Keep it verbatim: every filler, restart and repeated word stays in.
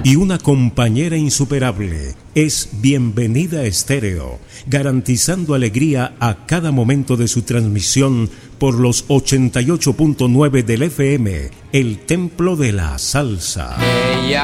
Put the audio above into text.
y una compañera insuperable. Es Bienvenida Estéreo, garantizando alegría a cada momento de su transmisión por los ochenta y ocho punto nueve del F M, el templo de la salsa. Ella